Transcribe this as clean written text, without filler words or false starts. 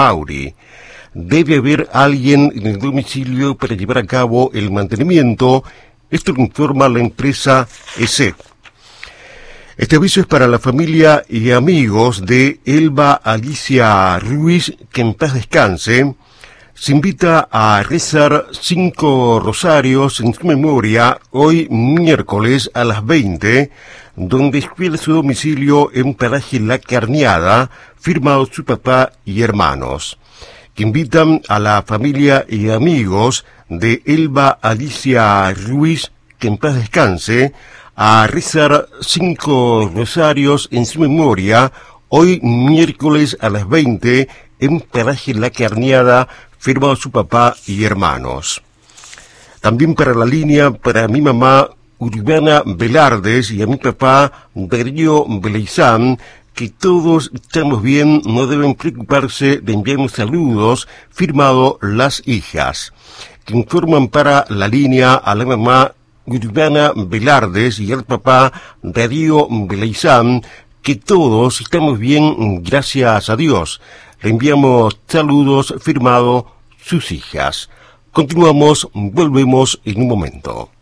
Mauri. Debe haber alguien en el domicilio para llevar a cabo el mantenimiento. Esto lo informa la empresa ESE. Este aviso es para la familia y amigos de Elba Alicia Ruiz, que en paz descanse. Se invita a rezar 5 rosarios en su memoria hoy miércoles a las 20, donde espera su domicilio en Paraje La Carneada, firmado su papá y hermanos, que invitan a la familia y amigos de Elba Alicia Ruiz, que en paz descanse, a rezar 5 rosarios en su memoria hoy miércoles a las 20 en Paraje La Carneada, firmado su papá y hermanos. También para la línea, para mi mamá Urbana Velardes y a mi papá Darío Beleizán, que todos estamos bien, no deben preocuparse de enviarnos saludos, firmado las hijas, que informan para la línea a la mamá Urbana Velardes y al papá Darío Beleizán, que todos estamos bien, gracias a Dios. Le enviamos saludos, firmado sus hijas. Continuamos, volvemos en un momento.